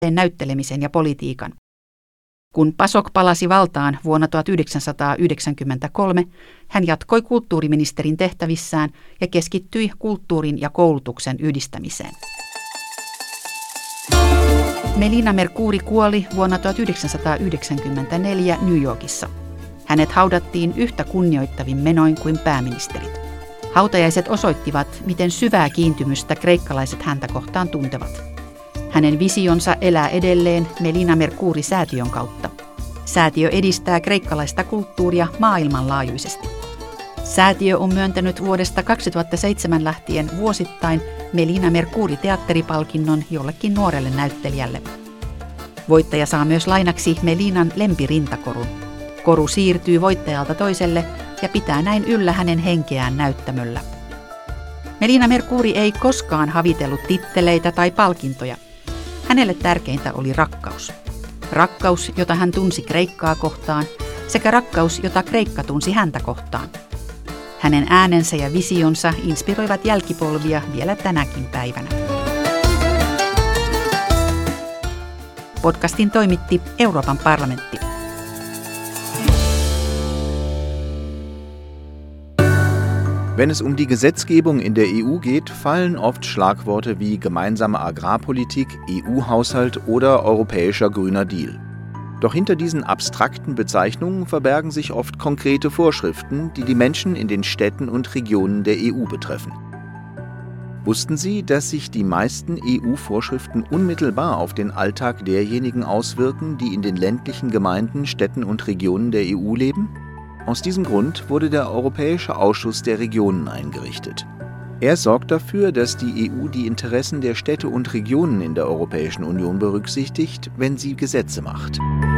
näyttelemisen ja politiikan. Kun PASOK palasi valtaan vuonna 1993, hän jatkoi kulttuuriministerin tehtävissään ja keskittyi kulttuurin ja koulutuksen yhdistämiseen. Melina Mercouri kuoli vuonna 1994 New Yorkissa. Hänet haudattiin yhtä kunnioittavin menoin kuin pääministerit. Hautajaiset osoittivat, miten syvää kiintymystä kreikkalaiset häntä kohtaan tuntevat. Hänen visionsa elää edelleen Melina Mercouri-säätiön kautta. Säätiö edistää kreikkalaista kulttuuria maailmanlaajuisesti. Säätiö on myöntänyt vuodesta 2007 lähtien vuosittain Melina Mercouri-teatteripalkinnon jollekin nuorelle näyttelijälle. Voittaja saa myös lainaksi Melinan lempirintakorun. Koru siirtyy voittajalta toiselle ja pitää näin yllä hänen henkeään näyttämöllä. Melina Mercouri ei koskaan havitellut titteleitä tai palkintoja. Hänelle tärkeintä oli rakkaus. Rakkaus, jota hän tunsi Kreikkaa kohtaan, sekä rakkaus, jota Kreikka tunsi häntä kohtaan. Hänen äänensä ja visionsa inspiroivat jälkipolvia vielä tänäkin päivänä. Podcastin toimitti Euroopan parlamentti. Wenn es um die Gesetzgebung in der EU geht, fallen oft Schlagworte wie gemeinsame Agrarpolitik, EU-Haushalt oder europäischer Grüner Deal. Doch hinter diesen abstrakten Bezeichnungen verbergen sich oft konkrete Vorschriften, die die Menschen in den Städten und Regionen der EU betreffen. Wussten Sie, dass sich die meisten EU-Vorschriften unmittelbar auf den Alltag derjenigen auswirken, die in den ländlichen Gemeinden, Städten und Regionen der EU leben? Aus diesem Grund wurde der Europäische Ausschuss der Regionen eingerichtet. Er sorgt dafür, dass die EU die Interessen der Städte und Regionen in der Europäischen Union berücksichtigt, wenn sie Gesetze macht.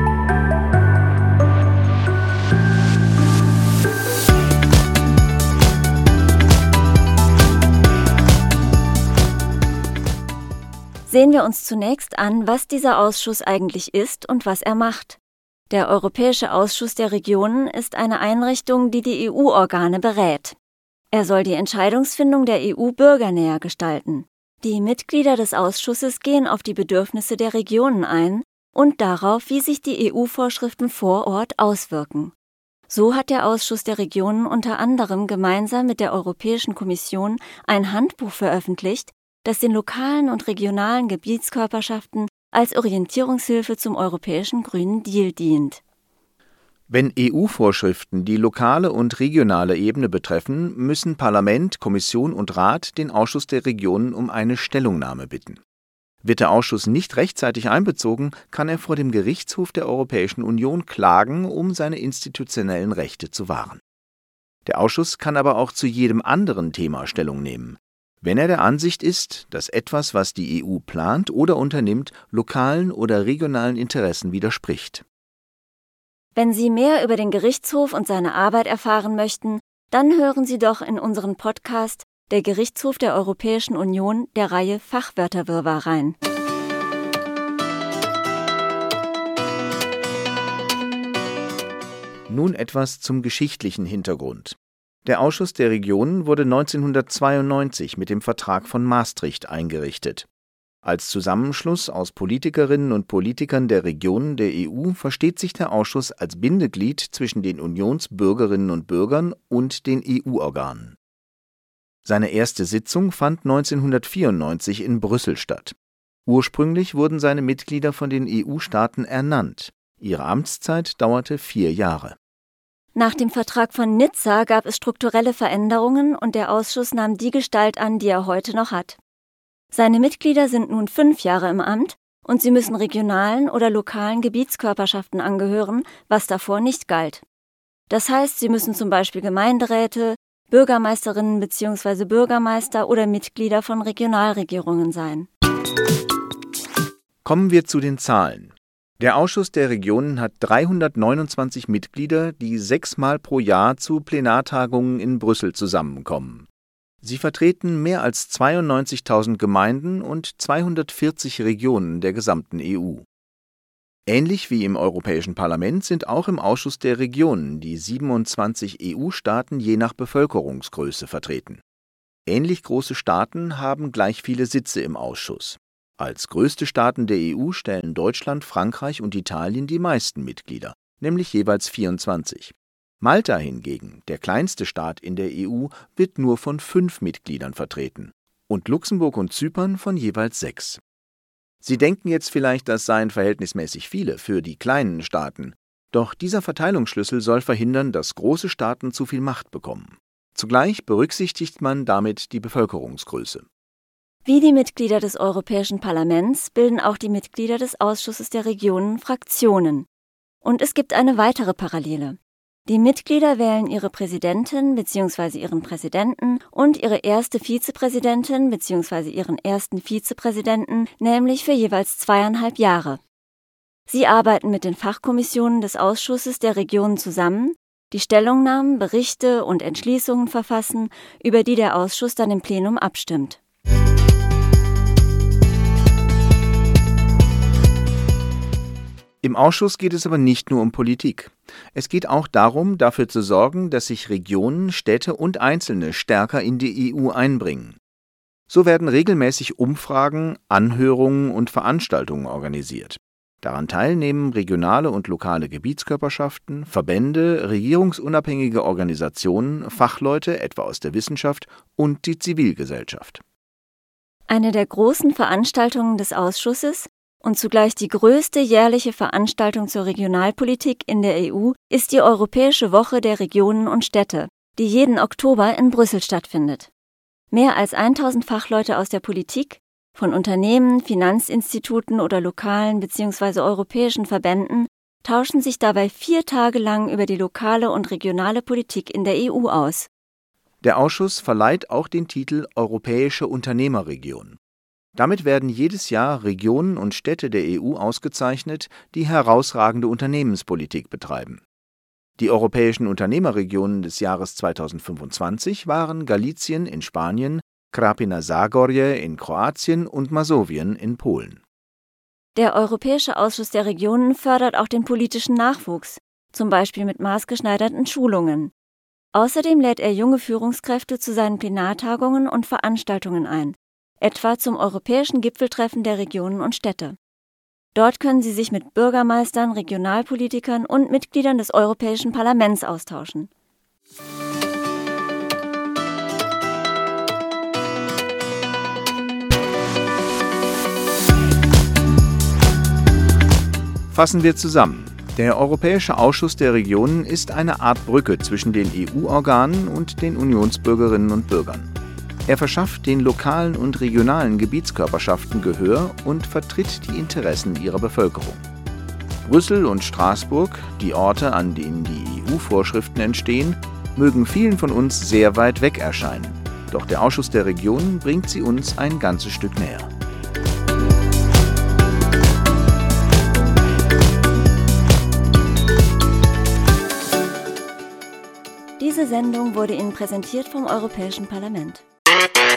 Sehen wir uns zunächst an, was dieser Ausschuss eigentlich ist und was er macht. Der Europäische Ausschuss der Regionen ist eine Einrichtung, die die EU-Organe berät. Er soll die Entscheidungsfindung der EU bürgernäher gestalten. Die Mitglieder des Ausschusses gehen auf die Bedürfnisse der Regionen ein und darauf, wie sich die EU-Vorschriften vor Ort auswirken. So hat der Ausschuss der Regionen unter anderem gemeinsam mit der Europäischen Kommission ein Handbuch veröffentlicht, das den lokalen und regionalen Gebietskörperschaften als Orientierungshilfe zum Europäischen Grünen Deal dient. Wenn EU-Vorschriften die lokale und regionale Ebene betreffen, müssen Parlament, Kommission und Rat den Ausschuss der Regionen um eine Stellungnahme bitten. Wird der Ausschuss nicht rechtzeitig einbezogen, kann er vor dem Gerichtshof der Europäischen Union klagen, um seine institutionellen Rechte zu wahren. Der Ausschuss kann aber auch zu jedem anderen Thema Stellung nehmen, wenn er der Ansicht ist, dass etwas, was die EU plant oder unternimmt, lokalen oder regionalen Interessen widerspricht. Wenn Sie mehr über den Gerichtshof und seine Arbeit erfahren möchten, dann hören Sie doch in unseren Podcast Der Gerichtshof der Europäischen Union der Reihe Fachwörterwirrwarr rein. Nun etwas zum geschichtlichen Hintergrund. Der Ausschuss der Regionen wurde 1992 mit dem Vertrag von Maastricht eingerichtet. Als Zusammenschluss aus Politikerinnen und Politikern der Regionen der EU versteht sich der Ausschuss als Bindeglied zwischen den Unionsbürgerinnen und Bürgern und den EU-Organen. Seine erste Sitzung fand 1994 in Brüssel statt. Ursprünglich wurden seine Mitglieder von den EU-Staaten ernannt. Ihre Amtszeit dauerte 4 Jahre. Nach dem Vertrag von Nizza gab es strukturelle Veränderungen und der Ausschuss nahm die Gestalt an, die er heute noch hat. Seine Mitglieder sind nun 5 Jahre im Amt und sie müssen regionalen oder lokalen Gebietskörperschaften angehören, was davor nicht galt. Das heißt, sie müssen zum Beispiel Gemeinderäte, Bürgermeisterinnen bzw. Bürgermeister oder Mitglieder von Regionalregierungen sein. Kommen wir zu den Zahlen. Der Ausschuss der Regionen hat 329 Mitglieder, die 6-mal pro Jahr zu Plenartagungen in Brüssel zusammenkommen. Sie vertreten mehr als 92.000 Gemeinden und 240 Regionen der gesamten EU. Ähnlich wie im Europäischen Parlament sind auch im Ausschuss der Regionen die 27 EU-Staaten je nach Bevölkerungsgröße vertreten. Ähnlich große Staaten haben gleich viele Sitze im Ausschuss. Als größte Staaten der EU stellen Deutschland, Frankreich und Italien die meisten Mitglieder, nämlich jeweils 24. Malta hingegen, der kleinste Staat in der EU, wird nur von 5 Mitgliedern vertreten und Luxemburg und Zypern von jeweils 6. Sie denken jetzt vielleicht, das seien verhältnismäßig viele für die kleinen Staaten. Doch dieser Verteilungsschlüssel soll verhindern, dass große Staaten zu viel Macht bekommen. Zugleich berücksichtigt man damit die Bevölkerungsgröße. Wie die Mitglieder des Europäischen Parlaments bilden auch die Mitglieder des Ausschusses der Regionen Fraktionen. Und es gibt eine weitere Parallele. Die Mitglieder wählen ihre Präsidentin bzw. ihren Präsidenten und ihre erste Vizepräsidentin bzw. ihren ersten Vizepräsidenten, nämlich für jeweils 2,5 Jahre. Sie arbeiten mit den Fachkommissionen des Ausschusses der Regionen zusammen, die Stellungnahmen, Berichte und Entschließungen verfassen, über die der Ausschuss dann im Plenum abstimmt. Im Ausschuss geht es aber nicht nur um Politik. Es geht auch darum, dafür zu sorgen, dass sich Regionen, Städte und Einzelne stärker in die EU einbringen. So werden regelmäßig Umfragen, Anhörungen und Veranstaltungen organisiert. Daran teilnehmen regionale und lokale Gebietskörperschaften, Verbände, regierungsunabhängige Organisationen, Fachleute, etwa aus der Wissenschaft, und die Zivilgesellschaft. Eine der großen Veranstaltungen des Ausschusses und zugleich die größte jährliche Veranstaltung zur Regionalpolitik in der EU ist die Europäische Woche der Regionen und Städte, die jeden Oktober in Brüssel stattfindet. Mehr als 1000 Fachleute aus der Politik, von Unternehmen, Finanzinstituten oder lokalen bzw. europäischen Verbänden tauschen sich dabei 4 Tage lang über die lokale und regionale Politik in der EU aus. Der Ausschuss verleiht auch den Titel Europäische Unternehmerregion. Damit werden jedes Jahr Regionen und Städte der EU ausgezeichnet, die herausragende Unternehmenspolitik betreiben. Die europäischen Unternehmerregionen des Jahres 2025 waren Galizien in Spanien, Krapina-Zagorje in Kroatien und Masowien in Polen. Der Europäische Ausschuss der Regionen fördert auch den politischen Nachwuchs, zum Beispiel mit maßgeschneiderten Schulungen. Außerdem lädt er junge Führungskräfte zu seinen Plenartagungen und Veranstaltungen ein, etwa zum Europäischen Gipfeltreffen der Regionen und Städte. Dort können sie sich mit Bürgermeistern, Regionalpolitikern und Mitgliedern des Europäischen Parlaments austauschen. Fassen wir zusammen. Der Europäische Ausschuss der Regionen ist eine Art Brücke zwischen den EU-Organen und den Unionsbürgerinnen und Bürgern. Er verschafft den lokalen und regionalen Gebietskörperschaften Gehör und vertritt die Interessen ihrer Bevölkerung. Brüssel und Straßburg, die Orte, an denen die EU-Vorschriften entstehen, mögen vielen von uns sehr weit weg erscheinen. Doch der Ausschuss der Regionen bringt sie uns ein ganzes Stück näher. Diese Sendung wurde Ihnen präsentiert vom Europäischen Parlament.